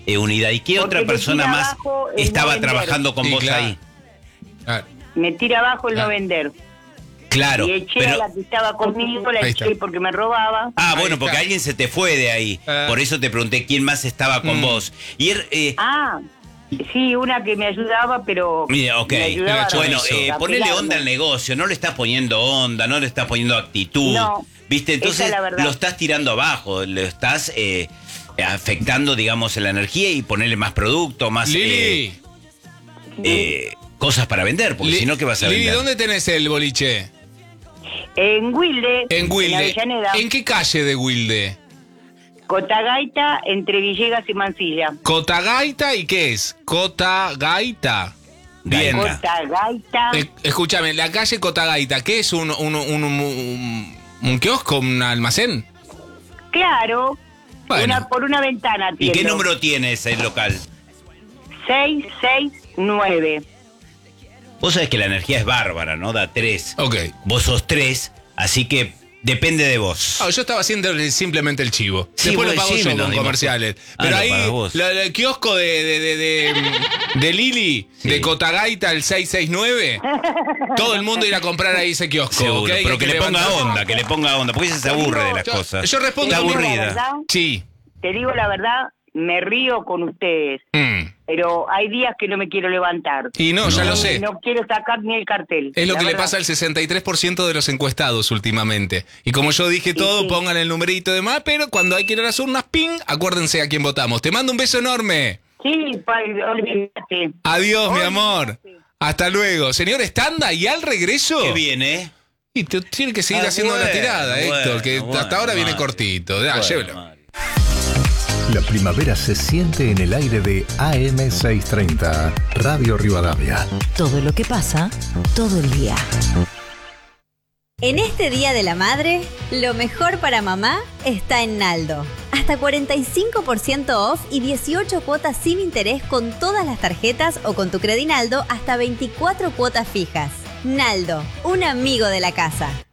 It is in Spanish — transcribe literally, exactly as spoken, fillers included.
eh, unidad. ¿Y qué Porque otra persona más estaba no trabajando con sí, vos claro. ahí? Ah, Me tira abajo el claro. no vender. Claro, Y eché pero... a la que estaba conmigo, la Ahí eché está. porque me robaba. Ah, Ahí bueno, está. porque alguien se te fue de ahí. Ah. Por eso te pregunté quién más estaba con Mm. vos. Y er- eh, Ah, sí, una que me ayudaba, pero... Mira, ok. me ayudaba a Bueno, eso. eh, a ponele pelarme. onda al negocio, no le estás poniendo onda, no le estás poniendo actitud. No, ¿Viste? esa Entonces es la verdad. lo estás tirando abajo, lo estás eh, afectando, digamos, en la energía y ponerle más producto, más eh, Lili, eh, cosas para vender, porque Li- si no, ¿qué vas a Lili, vender? ¿dónde tenés el boliche? En Wilde, En Wilde. Avellaneda, ¿En qué calle de Wilde? Cotagaita, entre Villegas y Mansilla. ¿Cotagaita y qué es? Cotagaita. Bien. Gaita. Cotagaita, Eh, escúchame, la calle Cotagaita, ¿qué es? ¿Un, un, un, un, un- un kiosco, un almacén? claro, Bueno. una, por una ventana ¿Y qué atiendo. número tiene ese local? seis seis nueve. Vos sabés que la energía es bárbara, ¿no? Da tres. Ok. Vos sos tres, así que depende de vos. Ah, yo estaba haciendo simplemente el chivo. Sí, Después lo vos pago decime, yo nos con dimos comerciales. cuenta. Ah, Pero lo ahí, pagás vos. la- la- el kiosco de, de, de, de, de Lili, Sí. de Cotagaita, el seis seis nueve, todo el mundo irá a comprar ahí ese kiosco. Seguro, ¿ok? pero Hay que, le ponga levantar- onda, que le ponga onda, porque ella se aburre de las Yo- cosas. yo respondo Está a mi- Te digo la aburrida. verdad, Sí. te digo la verdad, me río con ustedes, Mm. pero hay días que no me quiero levantar. Y no, ya No. lo sé. No quiero sacar ni el cartel. Es lo la que le verdad. pasa al sesenta y tres por ciento de los encuestados últimamente. Y como yo dije todo, sí. pongan el numerito de más, pero cuando hay que ir a las urnas, ping, acuérdense a quién votamos. Te mando un beso enorme. Sí, pa- olvídate. Adiós, mi Olvídate. amor. Hasta luego. Señor Estanda, y al regreso... ¿Qué viene? Y te tiene que seguir Ah, haciendo la bueno, tirada, bueno, Héctor, que bueno, hasta ahora viene Mario. cortito. Ah, Bueno, llévelo. Mario. La primavera se siente en el aire de A M seiscientos treinta, Radio Rivadavia. Todo lo que pasa, todo el día. En este Día de la Madre, lo mejor para mamá está en Naldo. Hasta cuarenta y cinco por ciento off y dieciocho cuotas sin interés con todas las tarjetas o con tu Credinaldo hasta veinticuatro cuotas fijas. Naldo, un amigo de la casa.